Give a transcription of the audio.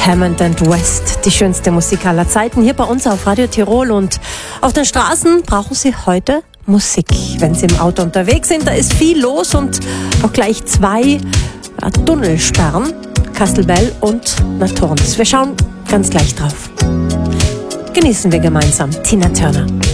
Hammond & West, die schönste Musik aller Zeiten, hier bei uns auf Radio Tirol. Und auf den Straßen brauchen Sie heute Musik. Wenn Sie im Auto unterwegs sind, da ist viel los und auch gleich zwei Tunnelsperren, Castelbell und Natornis. Wir schauen ganz gleich drauf. Genießen wir gemeinsam Tina Turner.